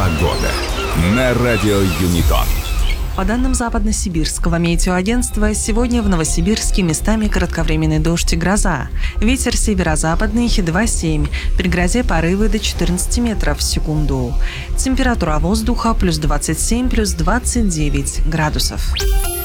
Погода на радио Юнитон. По данным Западно-Сибирского метеоагентства, сегодня в Новосибирске местами кратковременный дождь и гроза. Ветер северо-западный 2,7, при грозе порывы до 14 метров в секунду. Температура воздуха +27, +29 градусов.